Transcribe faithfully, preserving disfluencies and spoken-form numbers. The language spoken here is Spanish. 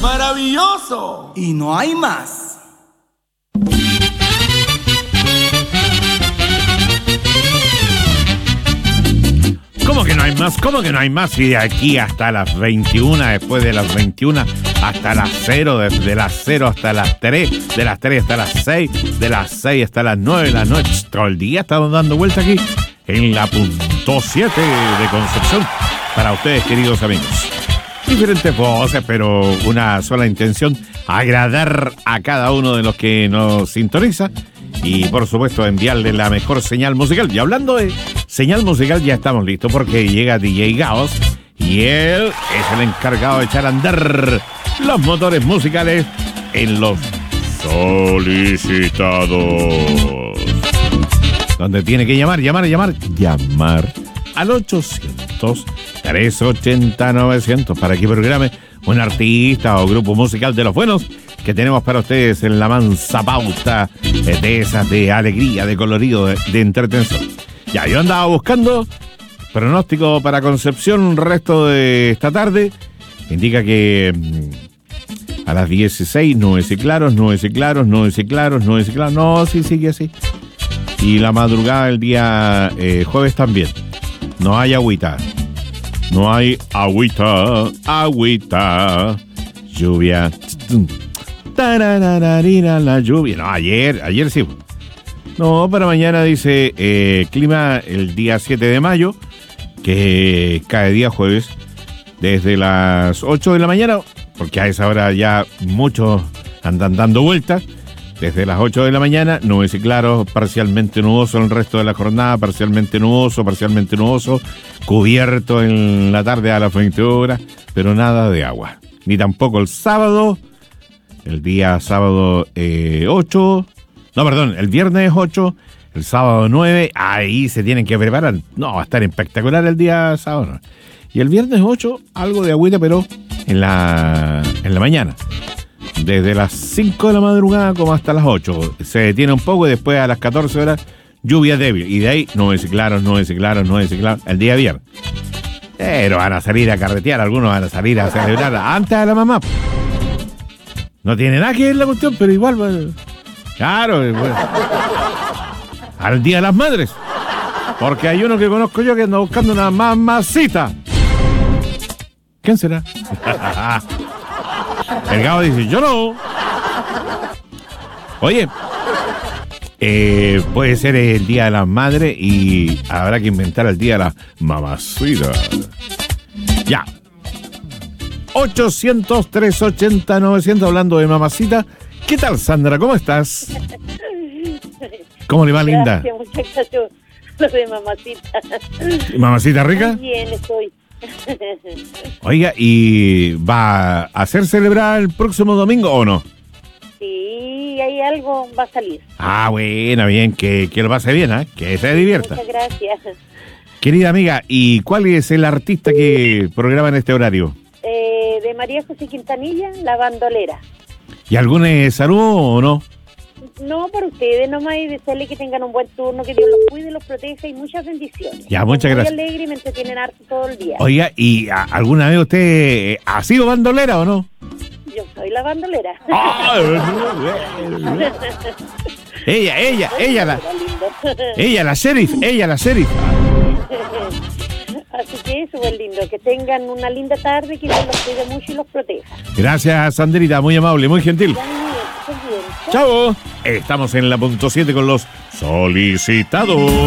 ¡Maravilloso! Y no hay más. ¿Cómo que no hay más? ¿Cómo que no hay más? Y de aquí hasta las veintiuna, después de las veintiuna hasta las cero, de, de las cero hasta las tres, de las tres hasta las seis, de las seis hasta las nueve de la noche. Todo el día estamos dando vuelta aquí en la punto siete de Concepción para ustedes, queridos amigos. Diferentes voces, pero una sola intención: agradar a cada uno de los que nos sintoniza. Y por supuesto enviarle la mejor señal musical. Y hablando de señal musical, ya estamos listos porque llega D J Gaos y él es el encargado de echar a andar los motores musicales en los solicitados. Donde tiene que llamar, llamar, llamar, llamar al ochocientos, trescientos ochenta, novecientos para que programe un artista o grupo musical de los buenos que tenemos para ustedes en la mansa pauta de esas de alegría, de colorido, de, de entretención. Ya, yo andaba buscando pronóstico para Concepción resto de esta tarde. Indica que a las dieciséis, nubes y claros, nubes y claros, nubes y claros, nubes y claros. No, sí, sigue así. Y la madrugada del día eh, jueves también. No hay agüita. No hay agüita, agüita, lluvia. Tararararira, la lluvia. No, ayer, ayer sí. No, para mañana dice eh, clima el día siete de mayo, que cae día jueves, desde las ocho de la mañana, porque a esa hora ya muchos andan dando vueltas. Desde las ocho de la mañana, nubes y claros, parcialmente nuboso el resto de la jornada, parcialmente nuboso, parcialmente nuboso, cubierto en la tarde a las veinte horas, pero nada de agua. Ni tampoco el sábado, el día sábado eh, ocho, no, perdón, el viernes ocho, el sábado nueve, ahí se tienen que preparar. No, va a estar espectacular el día sábado. No. Y el viernes ocho, algo de agüita, pero en la, en la mañana. Desde las cinco de la madrugada como hasta las ocho. Se detiene un poco y después a las catorce horas lluvia débil. Y de ahí nubes y claros, nubes y claros, nubes y claros. El día viernes. Pero van a salir a carretear, algunos van a salir a celebrar antes de la mamá. No tiene nada que ver la cuestión, pero igual. Bueno, claro. Bueno, al Día de las Madres. Porque hay uno que conozco yo que anda buscando una mamacita. ¿Quién será? El Gabo dice, yo no. Oye, eh, puede ser el Día de las Madres y habrá que inventar el Día de la Mamacita. Ya. ochocientos, trescientos ochenta, novecientos, hablando de mamacita. ¿Qué tal, Sandra? ¿Cómo estás? ¿Cómo le va, linda? Gracias, muchas gracias. Lo de mamacita. ¿Mamacita rica? Muy bien, estoy. Oiga, ¿y va a hacer celebrar el próximo domingo o no? Sí, hay algo, va a salir. Ah, bueno, bien, que, que lo pase bien, ¿eh? Que se divierta. Muchas gracias. Querida amiga, ¿y cuál es el artista que programa en este horario? Eh, de María José Quintanilla, La Bandolera. ¿Y algún eh, saludo o no? No, por ustedes nomás, y desearle que tengan un buen turno, que Dios los cuide, los proteja y muchas bendiciones. Ya, muchas Muy gracias. alegre y me entretienen harto todo el día. Oiga, ¿y a, alguna vez usted eh, ha sido bandolera o no? Yo soy la bandolera. Ah, ella, ella, ella la, ella la sheriff, ella la sheriff. Así que eso es lindo, que tengan una linda tarde, que Dios los cuide mucho y los proteja. Gracias, Sandrita, muy amable, muy gentil. Ya, muy bien, que estén bien. Chao. Estamos en la punto siete con los solicitados.